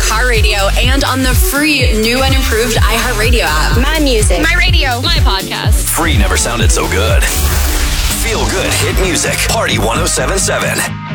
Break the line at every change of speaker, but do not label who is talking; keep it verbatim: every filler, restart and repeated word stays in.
car radio and on the free new and improved iHeartRadio app.
My music.
My radio.
My podcast.
Free never sounded so good. Feel good hit music. Party one oh seven point seven.